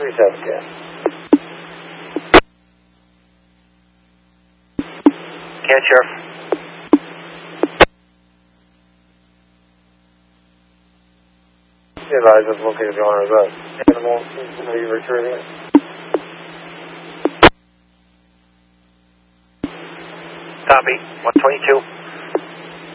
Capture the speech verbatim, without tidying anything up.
three seven, yeah. Can, Sheriff. Be advised of located the owner of the animal. Are you returning it? Copy. one twenty-two.